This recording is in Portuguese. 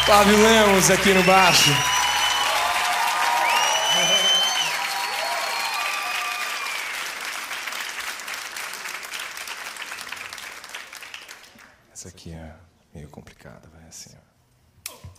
Flávio Lemos aqui no baixo. Essa aqui é meio complicada, vai assim, ó.